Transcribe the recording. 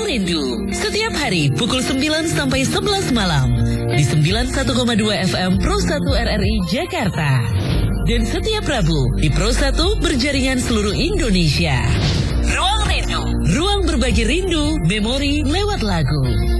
Rindu. Setiap hari pukul 9 sampai 11 malam. Di 91,2 FM Pro 1 RRI Jakarta. Dan setiap Rabu di Pro 1 berjaringan seluruh Indonesia. Ruang Rindu. Ruang berbagi rindu, memori lewat lagu.